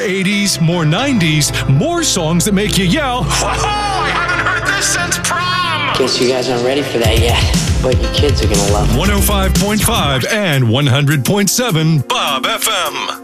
80s, more 90s, more songs that make you yell, "Whoa, I haven't heard this since prom!" Guess you guys aren't ready for that yet, but your kids are gonna love it. 105.5 and 100.7 Bob FM.